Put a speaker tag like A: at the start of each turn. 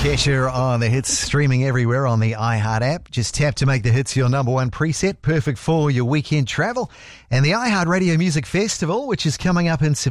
A: Kesha on the hits, streaming everywhere on the iHeart app. Just tap to make the hits your number one preset, perfect for your weekend travel. And the iHeart Radio Music Festival, which is coming up in September.